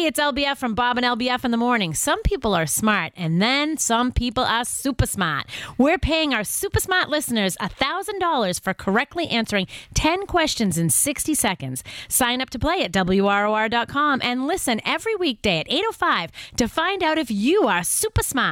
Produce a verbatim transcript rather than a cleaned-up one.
it's L B F from Bob and L B F in the morning. Some people are smart, and then some people are super smart. We're paying our super smart listeners one thousand dollars for correctly answering ten questions in sixty seconds. Sign up to play at W R O R dot com and listen every weekday at eight oh five to find out if you are super smart.